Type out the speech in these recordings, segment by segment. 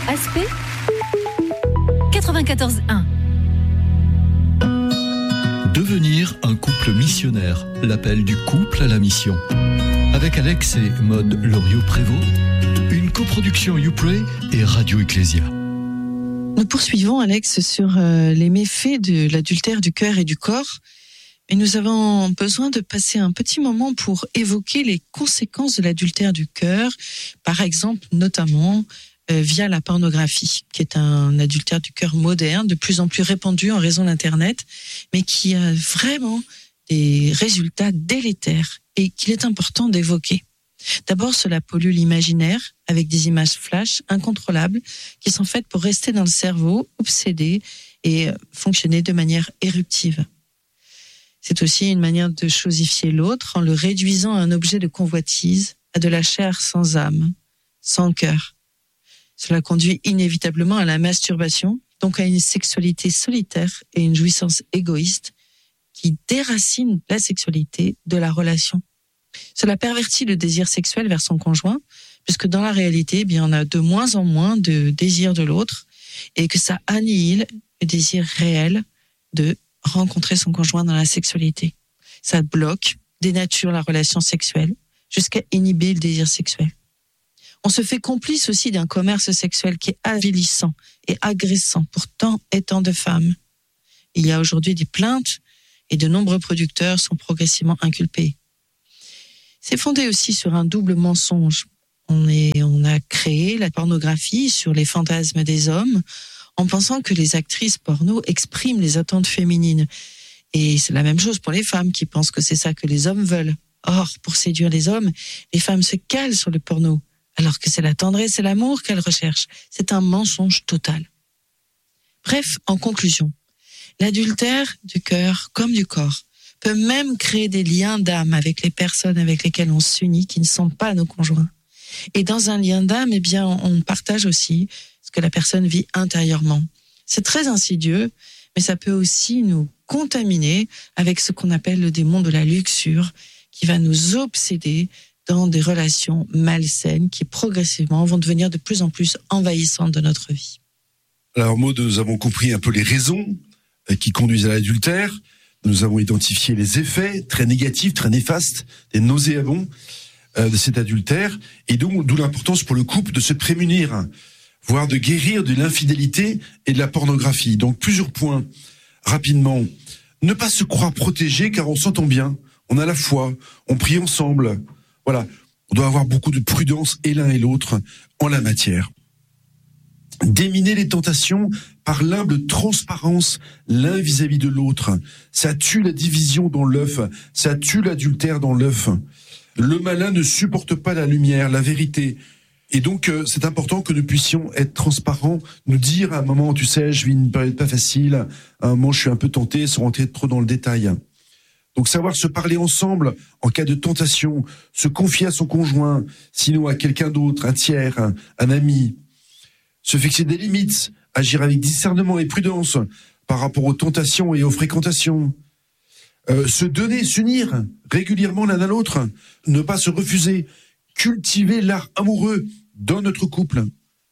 Aspect 94.1. Devenir un couple missionnaire, l'appel du couple à la mission. Avec Alex et Maude Loriot-Prévost, une coproduction YouPray et Radio Ecclésia. Nous poursuivons, Alex, sur les méfaits de l'adultère du cœur et du corps. Et nous avons besoin de passer un petit moment pour évoquer les conséquences de l'adultère du cœur, par exemple, notamment via la pornographie, qui est un adultère du cœur moderne, de plus en plus répandu en raison d'Internet, mais qui a vraiment des résultats délétères et qu'il est important d'évoquer. D'abord, cela pollue l'imaginaire avec des images flash incontrôlables qui sont faites pour rester dans le cerveau, obséder et fonctionner de manière éruptive. C'est aussi une manière de chosifier l'autre en le réduisant à un objet de convoitise, à de la chair sans âme, sans cœur. Cela conduit inévitablement à la masturbation, donc à une sexualité solitaire et une jouissance égoïste qui déracine la sexualité de la relation. Cela pervertit le désir sexuel vers son conjoint, puisque dans la réalité, on a de moins en moins de désir de l'autre et que ça annihile le désir réel de rencontrer son conjoint dans la sexualité. Ça bloque, dénature la relation sexuelle jusqu'à inhiber le désir sexuel. On se fait complice aussi d'un commerce sexuel qui est avilissant et agressant pour tant et tant de femmes. Il y a aujourd'hui des plaintes et de nombreux producteurs sont progressivement inculpés. C'est fondé aussi sur un double mensonge. On a créé la pornographie sur les fantasmes des hommes en pensant que les actrices porno expriment les attentes féminines. Et c'est la même chose pour les femmes qui pensent que c'est ça que les hommes veulent. Or, pour séduire les hommes, les femmes se calent sur le porno, alors que c'est la tendresse et l'amour qu'elles recherchent. C'est un mensonge total. Bref, en conclusion, l'adultère du cœur comme du corps peut même créer des liens d'âme avec les personnes avec lesquelles on s'unit qui ne sont pas nos conjoints. Et dans un lien d'âme, on partage aussi ce que la personne vit intérieurement. C'est très insidieux, mais ça peut aussi nous contaminer avec ce qu'on appelle le démon de la luxure, qui va nous obséder dans des relations malsaines qui progressivement vont devenir de plus en plus envahissantes de notre vie. Alors Maud, nous avons compris un peu les raisons qui conduisent à l'adultère. Nous avons identifié les effets très négatifs, très néfastes, des nauséabonds de cet adultère. Et donc, d'où l'importance pour le couple de se prémunir, voire de guérir de l'infidélité et de la pornographie. Donc, plusieurs points, rapidement. Ne pas se croire protégé car on s'entend bien, on a la foi, on prie ensemble. Voilà, on doit avoir beaucoup de prudence et l'un et l'autre en la matière. Déminer les tentations par l'humble transparence l'un vis-à-vis de l'autre. Ça tue la division dans l'œuf, ça tue l'adultère dans l'œuf. Le malin ne supporte pas la lumière, la vérité. Et donc, c'est important que nous puissions être transparents, nous dire à un moment, tu sais, je vis une période pas facile, à un moment, je suis un peu tenté, sans rentrer trop dans le détail. Donc, savoir se parler ensemble en cas de tentation, se confier à son conjoint, sinon à quelqu'un d'autre, un tiers, un ami. Se fixer des limites, agir avec discernement et prudence par rapport aux tentations et aux fréquentations. Se donner, s'unir régulièrement l'un à l'autre, ne pas se refuser, cultiver l'art amoureux dans notre couple.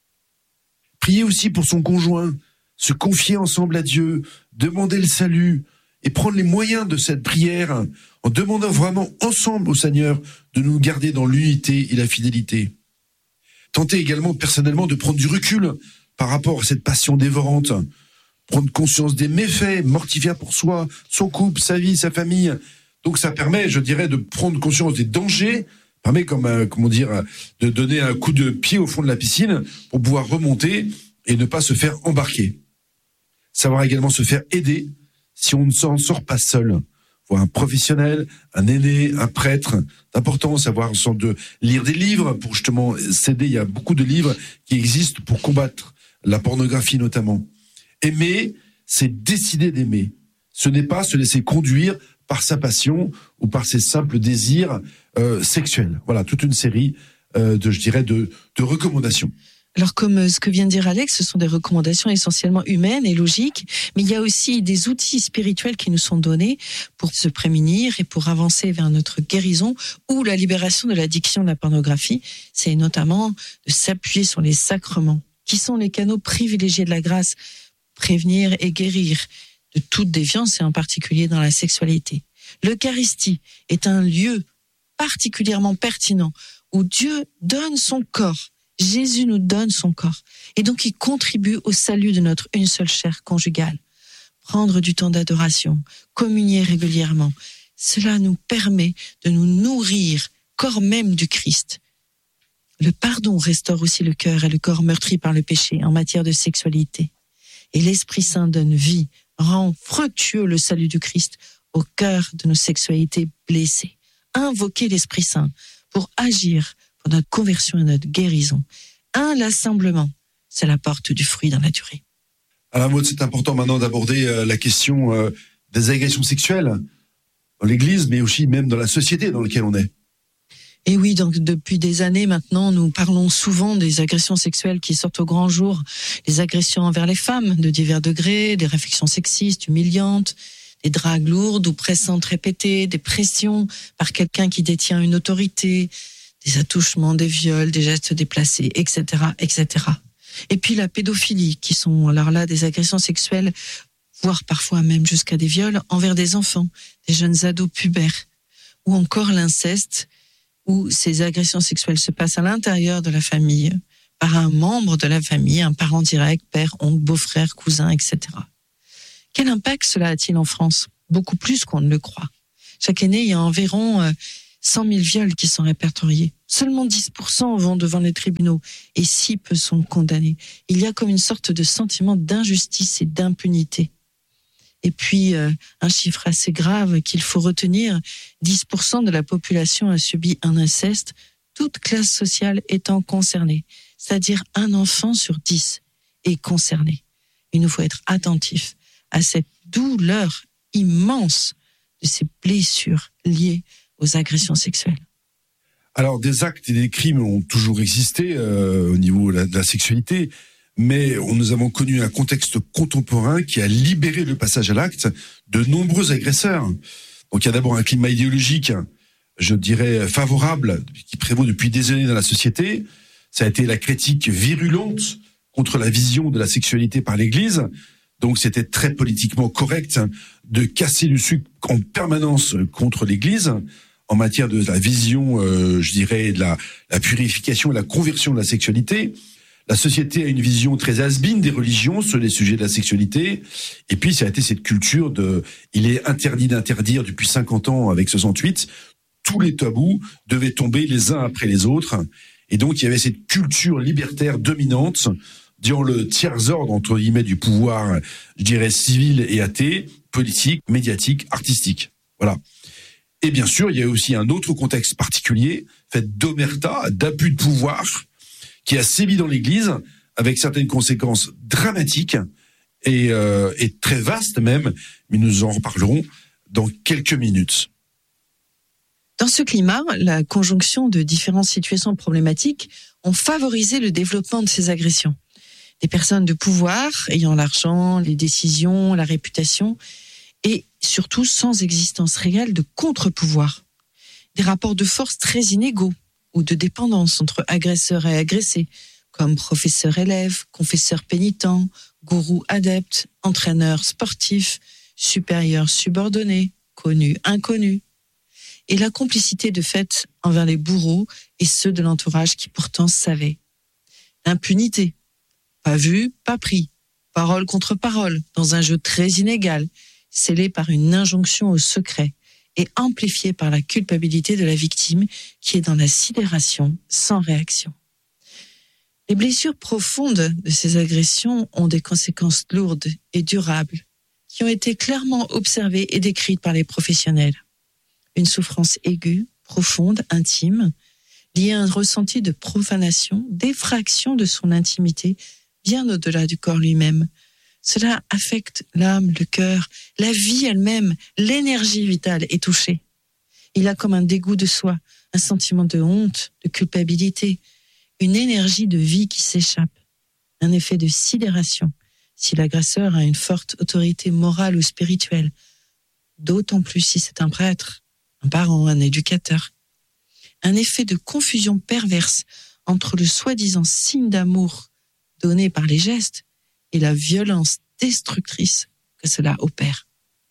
Prier aussi pour son conjoint, se confier ensemble à Dieu, demander le salut et prendre les moyens de cette prière en demandant vraiment ensemble au Seigneur de nous garder dans l'unité et la fidélité. Tenter également personnellement de prendre du recul par rapport à cette passion dévorante, prendre conscience des méfaits mortifères pour soi, son couple, sa vie, sa famille. Donc ça permet, je dirais, de prendre conscience des dangers, permet de donner un coup de pied au fond de la piscine pour pouvoir remonter et ne pas se faire embarquer. Savoir également se faire aider si on ne s'en sort pas seul. Voir un professionnel, un aîné, un prêtre. C'est important de lire des livres pour justement s'aider. Il y a beaucoup de livres qui existent pour combattre la pornographie notamment. Aimer, c'est décider d'aimer. Ce n'est pas se laisser conduire par sa passion ou par ses simples désirs sexuels. Voilà, toute une série de recommandations. Alors comme ce que vient de dire Alex, ce sont des recommandations essentiellement humaines et logiques, mais il y a aussi des outils spirituels qui nous sont donnés pour se prémunir et pour avancer vers notre guérison ou la libération de l'addiction de la pornographie. C'est notamment de s'appuyer sur les sacrements. qui sont les canaux privilégiés de la grâce, prévenir et guérir de toute déviance et en particulier dans la sexualité. L'Eucharistie est un lieu particulièrement pertinent où Dieu donne son corps. Jésus nous donne son corps. Et donc, il contribue au salut de notre une seule chair conjugale. Prendre du temps d'adoration, communier régulièrement, cela nous permet de nous nourrir, corps même du Christ. Le pardon restaure aussi le cœur et le corps meurtri par le péché en matière de sexualité. Et l'Esprit Saint donne vie, rend fructueux le salut du Christ au cœur de nos sexualités blessées. Invoquer l'Esprit Saint pour agir pour notre conversion et notre guérison. Inlassablement, c'est la porte du fruit dans la durée. Alors Maud, c'est important maintenant d'aborder la question des agressions sexuelles dans l'Église, mais aussi même dans la société dans laquelle on est. Et oui, donc depuis des années maintenant, nous parlons souvent des agressions sexuelles qui sortent au grand jour, les agressions envers les femmes de divers degrés, des réflexions sexistes, humiliantes, des dragues lourdes ou pressantes répétées, des pressions par quelqu'un qui détient une autorité, des attouchements, des viols, des gestes déplacés, etc., etc. Et puis la pédophilie, qui sont alors là des agressions sexuelles, voire parfois même jusqu'à des viols envers des enfants, des jeunes ados pubères, ou encore l'inceste, où ces agressions sexuelles se passent à l'intérieur de la famille, par un membre de la famille, un parent direct, père, oncle, beau-frère, cousin, etc. Quel impact cela a-t-il en France ? Beaucoup plus qu'on ne le croit. Chaque année, il y a environ 100 000 viols qui sont répertoriés. Seulement 10% vont devant les tribunaux et si peu sont condamnés. Il y a comme une sorte de sentiment d'injustice et d'impunité. Et puis, un chiffre assez grave qu'il faut retenir, 10% de la population a subi un inceste, toute classe sociale étant concernée. C'est-à-dire un enfant sur 10 est concerné. Il nous faut être attentifs à cette douleur immense de ces blessures liées aux agressions sexuelles. Alors, des actes et des crimes ont toujours existé au niveau de la sexualité, mais nous avons connu un contexte contemporain qui a libéré le passage à l'acte de nombreux agresseurs. Donc il y a d'abord un climat idéologique, je dirais, favorable, qui prévaut depuis des années dans la société. Ça a été la critique virulente contre la vision de la sexualité par l'Église. Donc c'était très politiquement correct de casser du sucre en permanence contre l'Église en matière de la vision, je dirais, de la purification et la conversion de la sexualité. La société a une vision très has-been des religions sur les sujets de la sexualité. Et puis, ça a été cette culture de « il est interdit d'interdire » depuis 50 ans avec 68. Tous les tabous devaient tomber les uns après les autres. Et donc, il y avait cette culture libertaire dominante dans le tiers-ordre, entre guillemets, du pouvoir, je dirais, civil et athée, politique, médiatique, artistique. Voilà. Et bien sûr, il y a aussi un autre contexte particulier, fait d'omerta, d'abus de pouvoir, qui a sévi dans l'Église avec certaines conséquences dramatiques et très vastes même, mais nous en reparlerons dans quelques minutes. Dans ce climat, la conjonction de différentes situations problématiques ont favorisé le développement de ces agressions. Des personnes de pouvoir ayant l'argent, les décisions, la réputation et surtout sans existence réelle de contre-pouvoir. Des rapports de force très inégaux ou de dépendance entre agresseurs et agressés, comme professeur-élève, confesseur-pénitent, gourou-adepte, entraîneur sportif, supérieur-subordonné, connu-inconnu. Et la complicité de fait envers les bourreaux et ceux de l'entourage qui pourtant savaient. L'impunité, pas vu, pas pris, parole contre parole, dans un jeu très inégal, scellé par une injonction au secret, et amplifié par la culpabilité de la victime qui est dans la sidération sans réaction. Les blessures profondes de ces agressions ont des conséquences lourdes et durables qui ont été clairement observées et décrites par les professionnels. Une souffrance aiguë, profonde, intime, liée à un ressenti de profanation, d'effraction de son intimité, bien au-delà du corps lui-même. Cela affecte l'âme, le cœur, la vie elle-même, l'énergie vitale est touchée. Il a comme un dégoût de soi, un sentiment de honte, de culpabilité, une énergie de vie qui s'échappe, un effet de sidération si l'agresseur a une forte autorité morale ou spirituelle, d'autant plus si c'est un prêtre, un parent, un éducateur. Un effet de confusion perverse entre le soi-disant signe d'amour donnée par les gestes et la violence destructrice que cela opère.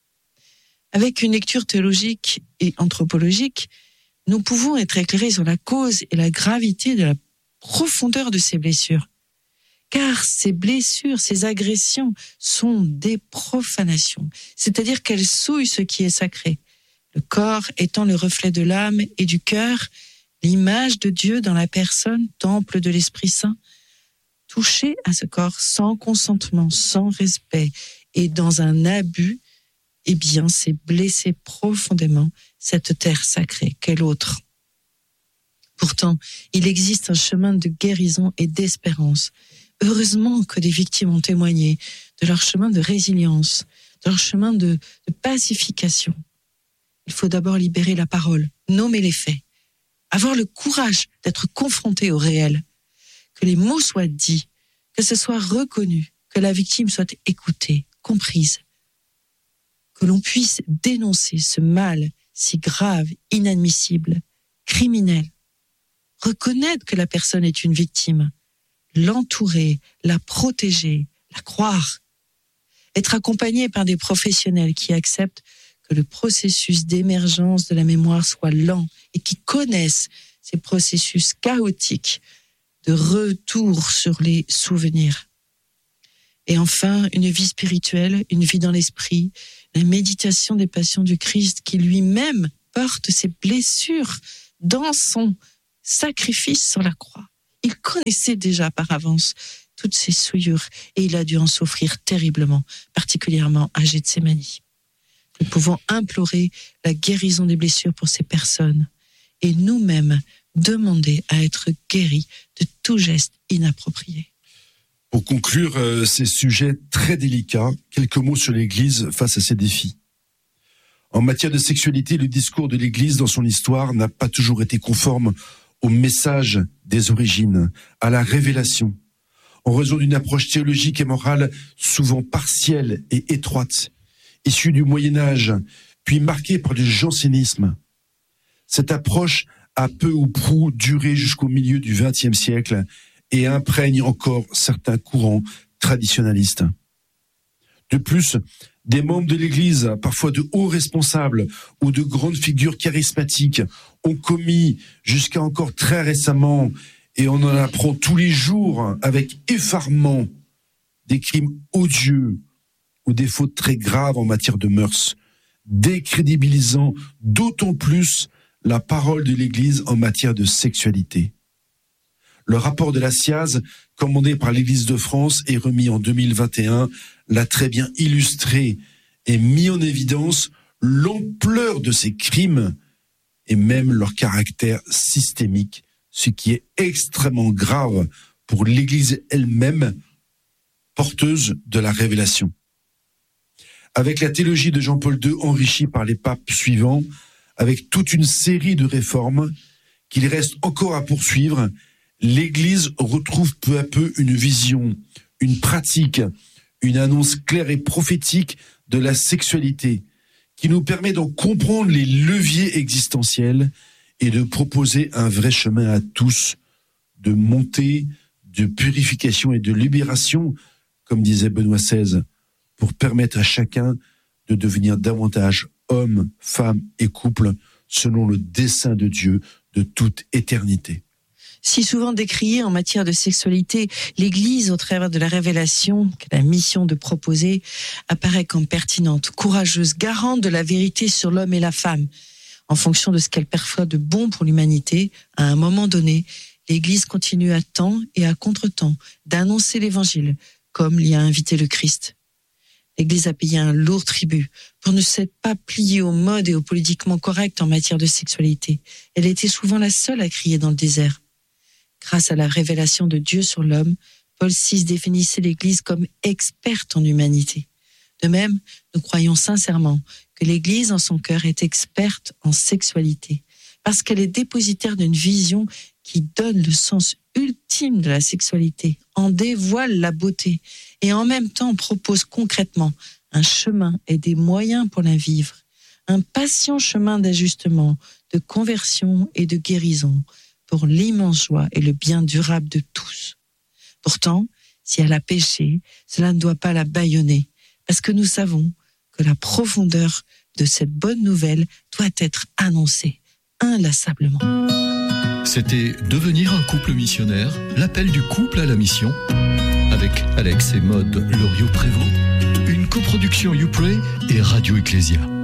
Avec une lecture théologique et anthropologique, nous pouvons être éclairés sur la cause et la gravité de la profondeur de ces blessures. Car ces blessures, ces agressions sont des profanations, c'est-à-dire qu'elles souillent ce qui est sacré. Le corps étant le reflet de l'âme et du cœur, l'image de Dieu dans la personne, temple de l'Esprit Saint, toucher à ce corps sans consentement, sans respect et dans un abus, eh bien, c'est blesser profondément cette terre sacrée qu'est l'autre. Pourtant, il existe un chemin de guérison et d'espérance. Heureusement que des victimes ont témoigné de leur chemin de résilience, de leur chemin de pacification. Il faut d'abord libérer la parole, nommer les faits, avoir le courage d'être confronté au réel, que les mots soient dits, que ce soit reconnu, que la victime soit écoutée, comprise, que l'on puisse dénoncer ce mal si grave, inadmissible, criminel, reconnaître que la personne est une victime, l'entourer, la protéger, la croire, être accompagné par des professionnels qui acceptent que le processus d'émergence de la mémoire soit lent et qui connaissent ces processus chaotiques de retour sur les souvenirs. Et enfin, une vie spirituelle, une vie dans l'esprit, la méditation des passions du Christ qui lui-même porte ses blessures dans son sacrifice sur la croix. Il connaissait déjà par avance toutes ces souillures et il a dû en souffrir terriblement, particulièrement à Gethsémani. Nous pouvons implorer la guérison des blessures pour ces personnes et nous-mêmes demander à être guéris de tout geste inapproprié. Pour conclure ces sujets très délicats, quelques mots sur l'Église face à ces défis. En matière de sexualité, le discours de l'Église dans son histoire n'a pas toujours été conforme au message des origines, à la révélation, en raison d'une approche théologique et morale souvent partielle et étroite, issue du Moyen-Âge, puis marquée par du jansénisme. Cette approche a peu ou prou duré jusqu'au milieu du XXe siècle et imprègne encore certains courants traditionalistes. De plus, des membres de l'Église, parfois de hauts responsables ou de grandes figures charismatiques, ont commis jusqu'à encore très récemment, et on en apprend tous les jours avec effarement, des crimes odieux ou des fautes très graves en matière de mœurs, décrédibilisant d'autant plus la parole de l'Église en matière de sexualité. Le rapport de la SIAZ, commandé par l'Église de France et remis en 2021, l'a très bien illustré et mis en évidence l'ampleur de ces crimes et même leur caractère systémique, ce qui est extrêmement grave pour l'Église elle-même, porteuse de la révélation. Avec la théologie de Jean-Paul II enrichie par les papes suivants, avec toute une série de réformes qu'il reste encore à poursuivre, l'Église retrouve peu à peu une vision, une pratique, une annonce claire et prophétique de la sexualité qui nous permet d'en comprendre les leviers existentiels et de proposer un vrai chemin à tous, de montée, de purification et de libération, comme disait Benoît XVI, pour permettre à chacun de devenir davantage homme, femme et couple selon le dessein de Dieu de toute éternité. Si souvent décriée en matière de sexualité, l'Église, au travers de la révélation qu'elle a mission de proposer, apparaît comme pertinente, courageuse, garante de la vérité sur l'homme et la femme. En fonction de ce qu'elle perçoit de bon pour l'humanité, à un moment donné, l'Église continue à temps et à contre-temps d'annoncer l'Évangile, comme l'y a invité le Christ. L'Église a payé un lourd tribut pour ne s'être pas pliée aux modes et au politiquement correct en matière de sexualité. Elle était souvent la seule à crier dans le désert. Grâce à la révélation de Dieu sur l'homme, Paul VI définissait l'Église comme experte en humanité. De même, nous croyons sincèrement que l'Église en son cœur est experte en sexualité, parce qu'elle est dépositaire d'une vision qui donne le sens ultime de la sexualité, en dévoile la beauté et en même temps propose concrètement un chemin et des moyens pour la vivre, un patient chemin d'ajustement, de conversion et de guérison, pour l'immense joie et le bien durable de tous. Pourtant, Si elle a péché, cela ne doit pas la bâillonner, parce que nous savons que la profondeur de cette bonne nouvelle doit être annoncée inlassablement. C'était Devenir un couple missionnaire, l'appel du couple à la mission, avec Alex et Maude Loriot-Prévost, une coproduction YouPray et Radio Ecclésia.